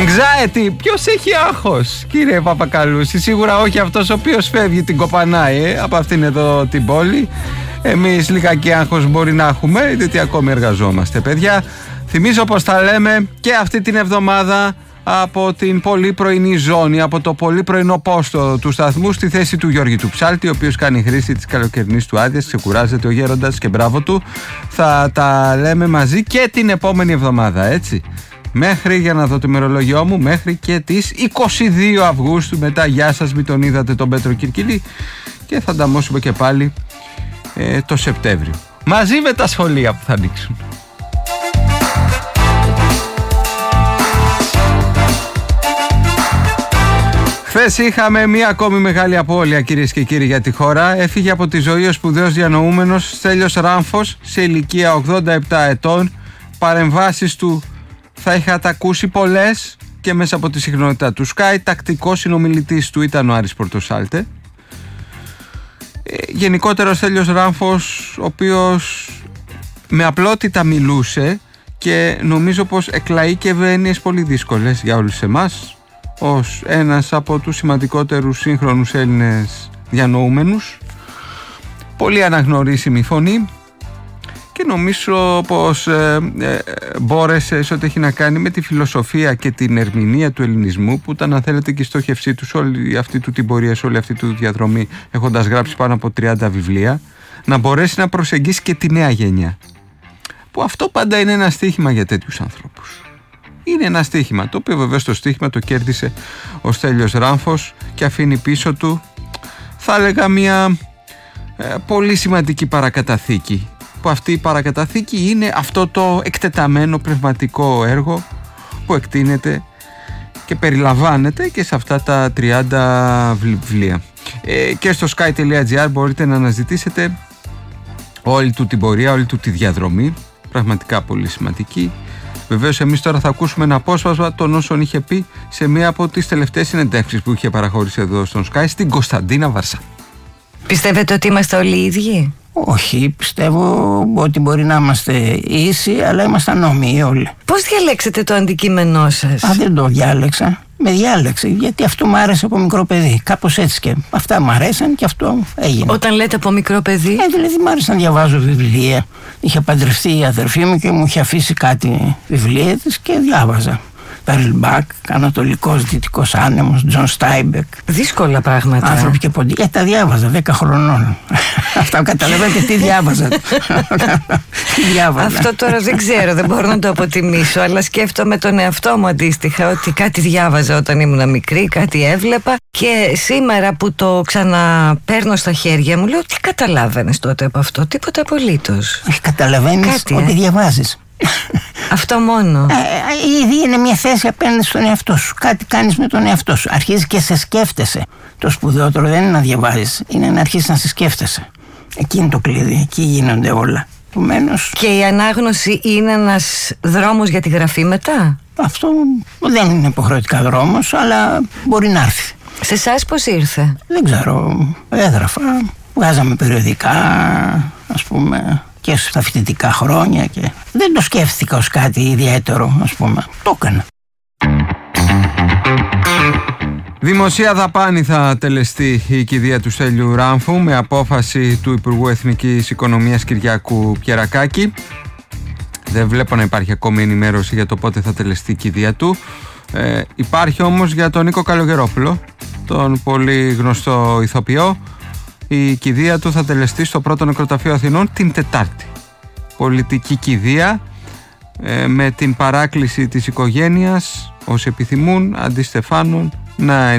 Anxiety, ποιος έχει άγχος, κύριε Παπακαλούση? Σίγουρα όχι αυτός ο οποίος φεύγει, την κοπανάει από αυτήν εδώ την πόλη. Εμείς λιγάκι άγχος μπορεί να έχουμε, διότι ακόμη εργαζόμαστε, παιδιά. Θυμίζω πως τα λέμε και αυτή την εβδομάδα από την πολύ πρωινή ζώνη, από το πολύ πρωινό πόστο του σταθμού, στη θέση του Γιώργη του Ψάλτη, ο οποίος κάνει χρήση της καλοκαιρινής του άδειας, ξεκουράζεται ο γέροντας και μπράβο του. Θα τα λέμε μαζί και την επόμενη εβδομάδα, έτσι. Μέχρι, για να δω το ημερολόγιό μου, μέχρι και τις 22 Αυγούστου. Μετά, γεια σας, μην τον είδατε τον Πέτρο Κυρκυλή, και θα ανταμώσουμε και πάλι το Σεπτέμβριο, μαζί με τα σχολεία που θα ανοίξουν. Χθες είχαμε μία ακόμη μεγάλη απώλεια, κυρίες και κύριοι, για τη χώρα. Έφυγε από τη ζωή ο σπουδαίος διανοούμενος Στέλιος Ράμφος σε ηλικία 87 ετών. Παρεμβάσεις του θα είχατε ακούσει πολλές και μέσα από τη συχνότητα του Sky. Τακτικός συνομιλητής του ήταν ο Άρης Πορτοσάλτε. Γενικότερα ο Στέλιος Ράμφος, ο οποίος με απλότητα μιλούσε και νομίζω πως εκλαΐκευε έννοιες πολύ δύσκολες για όλους εμάς, ως ένας από τους σημαντικότερους σύγχρονους Έλληνες διανοούμενους. Πολύ αναγνωρίσιμη φωνή και νομίζω πως μπόρεσε σε ό,τι έχει να κάνει με τη φιλοσοφία και την ερμηνεία του ελληνισμού, που ήταν, αν θέλετε, και η στόχευσή του σε όλη αυτή του την πορεία, σε όλη αυτή του διαδρομή, έχοντας γράψει πάνω από 30 βιβλία, να μπορέσει να προσεγγίσει και τη νέα γενιά, που αυτό πάντα είναι ένα στοίχημα για τέτοιους ανθρώπους. Είναι ένα στοίχημα, το οποίο βεβαίως το στοίχημα το κέρδισε ο Στέλιος Ράμφος και αφήνει πίσω του, θα έλεγα, μια πολύ σημαντική παρακαταθήκη, που αυτή η παρακαταθήκη είναι αυτό το εκτεταμένο πνευματικό έργο που εκτείνεται και περιλαμβάνεται και σε αυτά τα 30 βιβλία. Και στο sky.gr μπορείτε να αναζητήσετε όλη του την πορεία, όλη του τη διαδρομή, πραγματικά πολύ σημαντική. Βεβαίως εμείς τώρα θα ακούσουμε ένα απόσπασμα των όσων είχε πει σε μία από τις τελευταίες συνεντεύξεις που είχε παραχωρήσει εδώ στον Sky, στην Κωνσταντίνα Βαρσά. Πιστεύετε ότι είμαστε όλοι οι ίδιοι? Όχι, πιστεύω ότι μπορεί να είμαστε ίσοι, αλλά ήμασταν όμοιοι όλοι. Πώς διαλέξετε το αντικείμενό σας? Δεν το διάλεξα. Με διάλεξε, γιατί αυτό μου άρεσε από μικρό παιδί. Κάπως έτσι, και αυτά μου αρέσαν και αυτό έγινε. Όταν λέτε από μικρό παιδί? Δηλαδή μου άρεσε να διαβάζω βιβλία. Είχε παντρευτεί η αδερφή μου και μου είχε αφήσει κάτι βιβλία της και διάβαζα. Πέρλ Μπακ, Ανατολικός Δυτικός Άνεμος, Τζον Στάιμπεκ. Δύσκολα πράγματα. Άνθρωποι και ποντί. Τα διάβαζα 10 χρονών. Αυτά καταλαβαίνετε τι διάβαζα. Αυτό τώρα δεν ξέρω, δεν μπορώ να το αποτιμήσω, αλλά σκέφτομαι τον εαυτό μου αντίστοιχα, ότι κάτι διάβαζα όταν ήμουν μικρή, κάτι έβλεπα, και σήμερα που το ξαναπαίρνω στα χέρια μου λέω, τι καταλάβαινες τότε από αυτό? Τίποτα απολύτως. Καταλαβαίνεις ότι διαβάζεις. Αυτό μόνο. Ήδη είναι μια θέση απέναντι στον εαυτό σου. Κάτι κάνεις με τον εαυτό σου. Αρχίζεις και σε σκέφτεσαι. Το σπουδαιότερο δεν είναι να διαβάζεις, είναι να αρχίσεις να σε σκέφτεσαι. Εκεί είναι το κλειδί, εκεί γίνονται όλα. Επομένως... Και η ανάγνωση είναι ένας δρόμος για τη γραφή μετά? Αυτό δεν είναι υποχρεωτικά δρόμος, αλλά μπορεί να έρθει. Σε εσάς πώς ήρθε? Δεν ξέρω. Έγραφα, βγάζαμε περιοδικά, ας πούμε, και στα φοιτητικά χρόνια, και δεν το σκέφτηκα ως κάτι ιδιαίτερο, ας πούμε. Το έκανα. Δημοσία δαπάνη θα τελεστεί η κηδεία του Στέλιου Ράμφου με απόφαση του Υπουργού Εθνικής Οικονομίας Κυριάκου Πιερακάκη. Δεν βλέπω να υπάρχει ακόμη ενημέρωση για το πότε θα τελεστεί η κηδεία του. Υπάρχει όμως για τον Νίκο Καλογερόπουλο, τον πολύ γνωστό ηθοποιό. Η κηδεία του θα τελεστεί στο Πρώτο Νεκροταφείο Αθηνών την Τετάρτη. Πολιτική κηδεία με την παράκληση της οικογένειας, όσοι επιθυμούν, αντί Στεφάνων, να